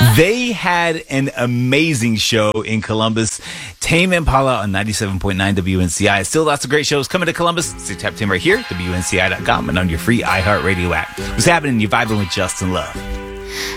They had an amazing show in Columbus. Tame Impala on 97.9 WNCI. Still lots of great shows coming to Columbus. So tap in right here, WNCI.com, and on your free iHeartRadio app. What's happening? You're vibing with Justin Love.